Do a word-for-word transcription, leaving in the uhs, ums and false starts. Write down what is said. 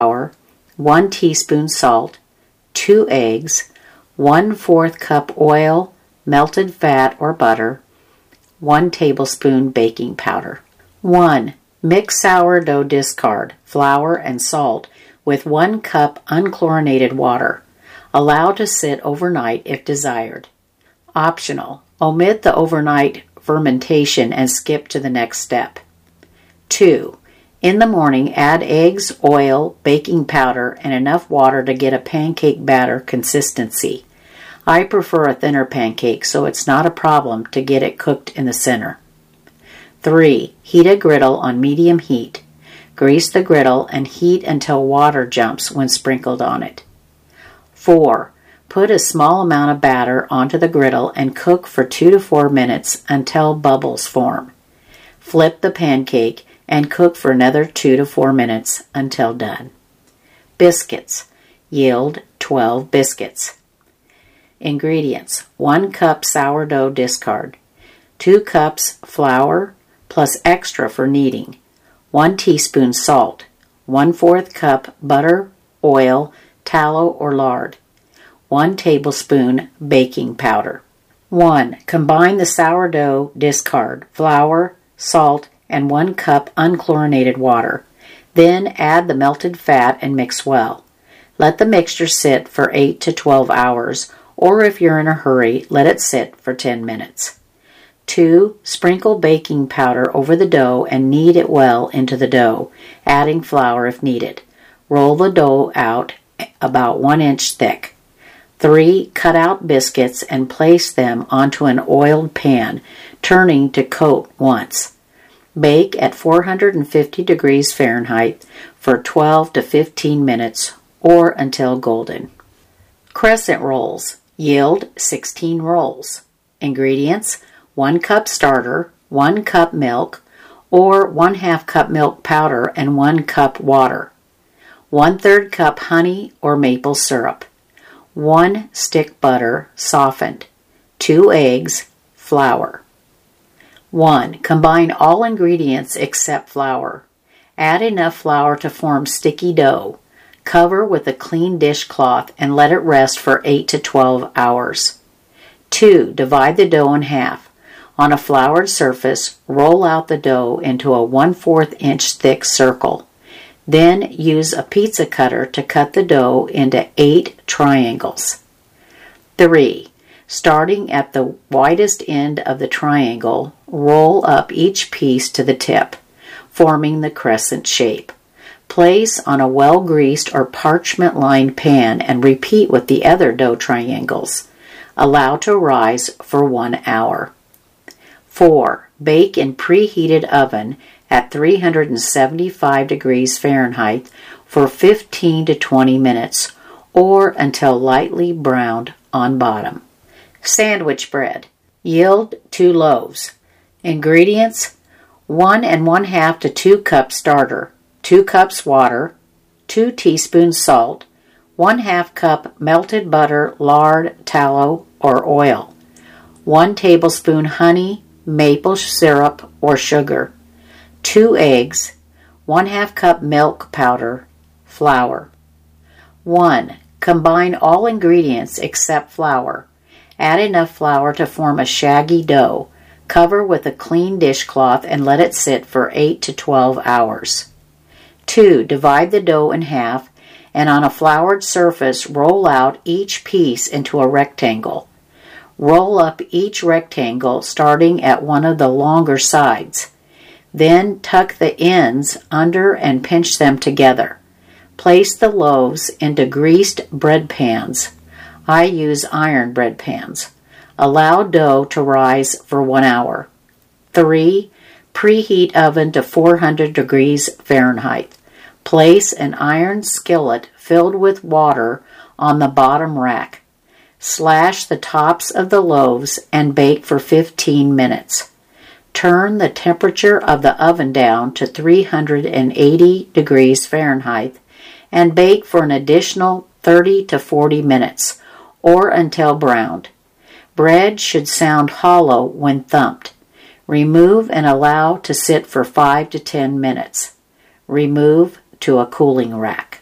flour, one teaspoon salt, two eggs, one fourth cup oil, melted fat or butter, one tablespoon baking powder. one. Mix sourdough discard, flour and salt with one cup unchlorinated water. Allow to sit overnight if desired. Optional. Omit the overnight fermentation and skip to the next step. two. In the morning, add eggs, oil, baking powder, and enough water to get a pancake batter consistency. I prefer a thinner pancake, so it's not a problem to get it cooked in the center. three. Heat a griddle on medium heat. Grease the griddle and heat until water jumps when sprinkled on it. four. Put a small amount of batter onto the griddle and cook for two to four minutes until bubbles form. Flip the pancake and cook for another two to four minutes until done. Biscuits. Yield twelve biscuits. Ingredients. one cup sourdough discard. two cups flour plus extra for kneading. one teaspoon salt. one fourth cup butter, oil, tallow or lard. one tablespoon baking powder. one. Combine the sourdough discard, flour, salt, and one cup unchlorinated water. Then add the melted fat and mix well. Let the mixture sit for eight to twelve hours, or if you're in a hurry, let it sit for ten minutes. two. Sprinkle baking powder over the dough and knead it well into the dough, adding flour if needed. Roll the dough out about one inch thick. three. Cut out biscuits and place them onto an oiled pan, turning to coat once. Bake at four hundred fifty degrees Fahrenheit for twelve to fifteen minutes or until golden. Crescent rolls. Yield sixteen rolls. Ingredients: one cup starter, one cup milk, or one half cup milk powder and one cup water. one third cup honey or maple syrup. one stick butter, softened. two eggs, flour. one. Combine all ingredients except flour. Add enough flour to form sticky dough. Cover with a clean dishcloth and let it rest for eight to twelve hours. two. Divide the dough in half. On a floured surface, roll out the dough into a one fourth inch thick circle. Then use a pizza cutter to cut the dough into eight triangles. three. Starting at the widest end of the triangle, roll up each piece to the tip, forming the crescent shape. Place on a well-greased or parchment-lined pan and repeat with the other dough triangles. Allow to rise for one hour. four. Bake in preheated oven at three hundred seventy-five degrees Fahrenheit for fifteen to twenty minutes or until lightly browned on bottom. Sandwich bread. Yield two loaves. Ingredients: one and one half to two cups starter, two cups water, two teaspoons salt, one half cup melted butter, lard, tallow, or oil, one tablespoon honey, maple syrup, or sugar, two eggs, one half cup milk powder, flour. one. Combine all ingredients except flour. Add enough flour to form a shaggy dough. Cover with a clean dishcloth and let it sit for eight to twelve hours. two. Divide the dough in half and on a floured surface roll out each piece into a rectangle. Roll up each rectangle starting at one of the longer sides. Then tuck the ends under and pinch them together. Place the loaves into greased bread pans. I use iron bread pans. Allow dough to rise for one hour. three. Preheat oven to four hundred degrees Fahrenheit. Place an iron skillet filled with water on the bottom rack. Slash the tops of the loaves and bake for fifteen minutes. Turn the temperature of the oven down to three hundred eighty degrees Fahrenheit and bake for an additional thirty to forty minutes or until browned. Bread should sound hollow when thumped. Remove and allow to sit for five to ten minutes. Remove to a cooling rack.